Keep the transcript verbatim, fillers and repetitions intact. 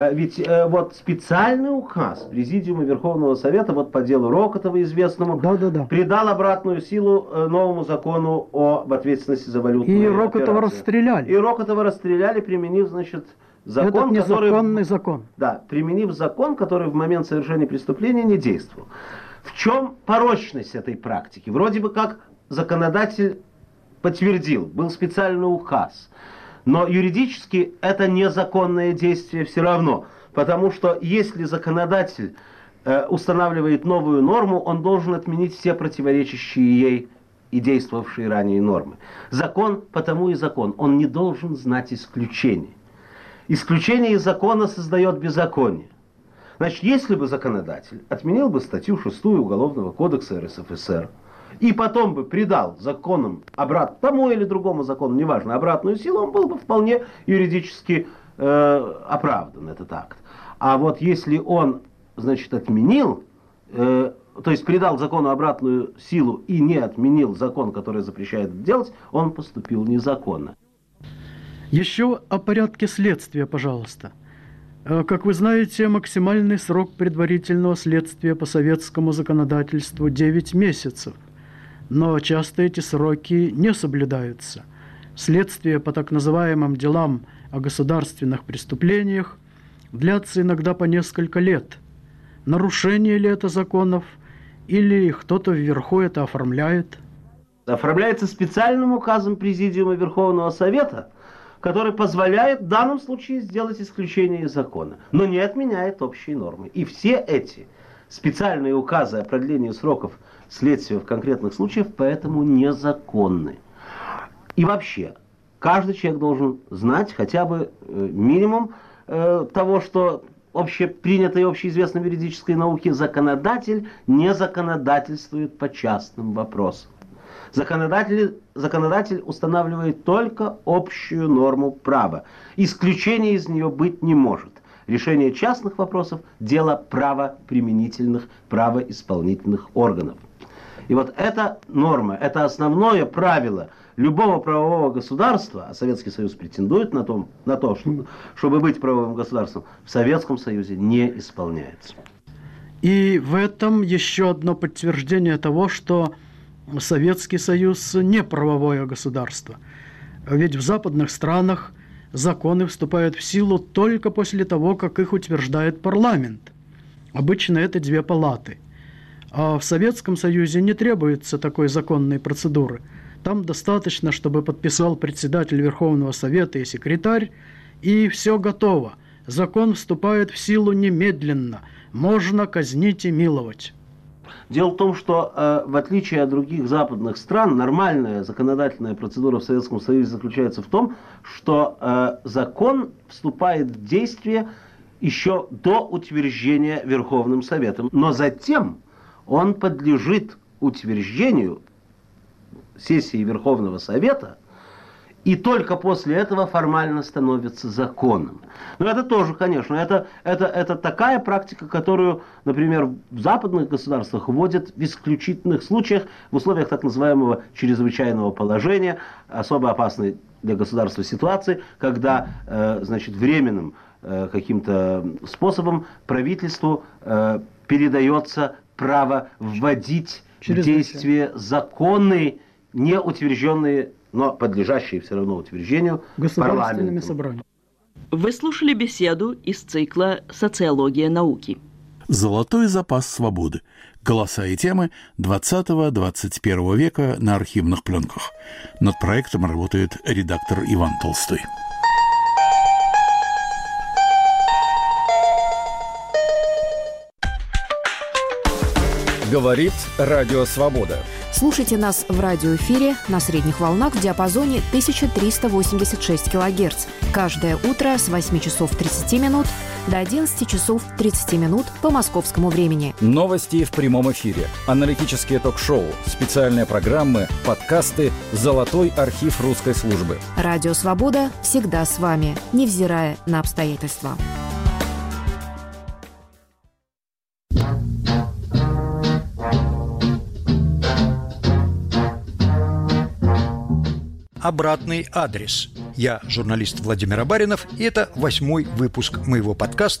Ведь э, вот специальный указ Президиума Верховного Совета вот по делу Рокотова известному да, да, да. придал обратную силу э, новому закону об ответственности за валютные И Рокотова операции. расстреляли. И Рокотова расстреляли, применив, значит, закон, Этот который... незаконный закон. Да, применив закон, который в момент совершения преступления не действовал. В чем порочность этой практики? Вроде бы как законодатель подтвердил, был специальный указ. Но юридически это незаконное действие все равно. Потому что если законодатель э, устанавливает новую норму, он должен отменить все противоречащие ей и действовавшие ранее нормы. Закон потому и закон. Он не должен знать исключений. Исключение из закона создает беззаконие. Значит, если бы законодатель отменил бы статью шестую Уголовного кодекса эр эс эф эс эр, и потом бы придал законам обратно, тому или другому закону, неважно, обратную силу, он был бы вполне юридически э, оправдан, этот акт. А вот если он, значит, отменил, э, то есть придал закону обратную силу и не отменил закон, который запрещает это делать, он поступил незаконно. Еще о порядке следствия, пожалуйста. Как вы знаете, максимальный срок предварительного следствия по советскому законодательству девять месяцев. Но часто эти сроки не соблюдаются. Следствие по так называемым делам о государственных преступлениях длятся иногда по несколько лет. Нарушение ли это законов, или кто-то вверху это оформляет? Оформляется специальным указом Президиума Верховного Совета, который позволяет в данном случае сделать исключение из закона, но не отменяет общие нормы. И все эти специальные указы о продлении сроков следствия в конкретных случаях поэтому незаконны. И вообще, каждый человек должен знать хотя бы э, минимум э, того, что общепринятой и общеизвестной в юридической науке законодатель не законодательствует по частным вопросам. Законодатель, законодатель устанавливает только общую норму права. Исключения из нее быть не может. Решение частных вопросов – дело правоприменительных, правоисполнительных органов. И вот эта норма, это основное правило любого правового государства, а Советский Союз претендует на, том, на то, чтобы, чтобы быть правовым государством, в Советском Союзе не исполняется. И в этом еще одно подтверждение того, что Советский Союз не правовое государство. Ведь в западных странах законы вступают в силу только после того, как их утверждает парламент. Обычно это две палаты. А в Советском Союзе не требуется такой законной процедуры. Там достаточно, чтобы подписал председатель Верховного Совета и секретарь, и все готово. Закон вступает в силу немедленно. Можно казнить и миловать. Дело в том, что э, в отличие от других западных стран, нормальная законодательная процедура в Советском Союзе заключается в том, что э, закон вступает в действие еще до утверждения Верховным Советом. Но затем он подлежит утверждению сессии Верховного Совета, и только после этого формально становится законом. Но это тоже, конечно, это, это, это такая практика, которую, например, в западных государствах вводят в исключительных случаях, в условиях так называемого чрезвычайного положения, особо опасной для государства ситуации, когда, э, значит, временным э, каким-то способом правительству э, передается право вводить в действие законы, не утвержденные, но подлежащие все равно утверждению государственными собраниями. Вы слушали беседу из цикла «Социология науки». «Золотой запас свободы. Голоса и темы двадцатого-двадцать первого века на архивных пленках». Над проектом работает редактор Иван Толстой. Говорит Радио Свобода. Слушайте нас в радиоэфире на средних волнах в диапазоне тысяча триста восемьдесят шесть килогерц. Каждое утро с восьми часов тридцати минут до одиннадцати часов тридцати минут по московскому времени. Новости в прямом эфире, аналитические ток-шоу, специальные программы, подкасты, золотой архив русской службы. Радио «Свобода» всегда с вами, невзирая на обстоятельства. обратный адрес. Я журналист Владимир Абаринов, и это восьмой выпуск моего подкаста